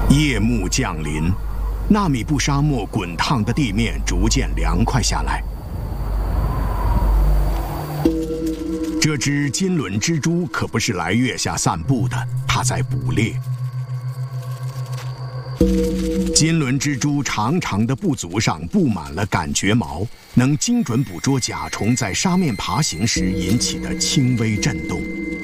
夜幕降临，纳米布沙漠滚烫的地面逐渐凉快下来。这只金轮蜘蛛可不是来月下散步的，它在捕猎。金轮蜘蛛长长的步足上布满了感觉毛，能精准捕捉甲虫在沙面爬行时引起的轻微震动。